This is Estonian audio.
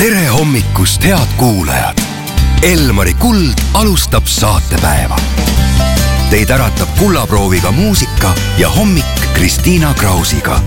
tere hommikust, head kuulajad! Elmari Kuld alustab saatepäeva. Teid äratab kullaprooviga muusika ja hommik Kristiina Krausiga.